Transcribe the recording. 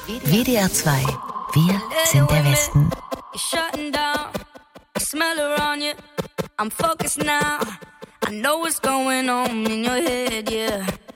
WDR 2. Wir sind der Westen. You're shutting down. I smell her on you. I'm focused now. I know what's going on in your head, yeah.